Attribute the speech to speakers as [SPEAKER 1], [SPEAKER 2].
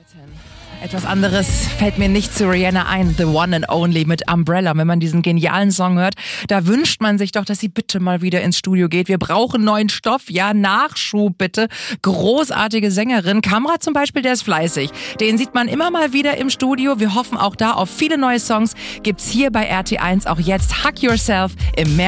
[SPEAKER 1] Etwas anderes fällt mir nicht zu Rihanna ein. The One and Only mit Umbrella. Wenn man diesen genialen Song hört, da wünscht man sich doch, dass sie bitte mal wieder ins Studio geht. Wir brauchen neuen Stoff. Ja, Nachschub bitte. Großartige Sängerin. Kamra zum Beispiel, der ist fleißig. Den sieht man immer mal wieder im Studio. Wir hoffen auch da auf viele neue Songs. Gibt's hier bei RT1 auch jetzt Hug Yourself im März.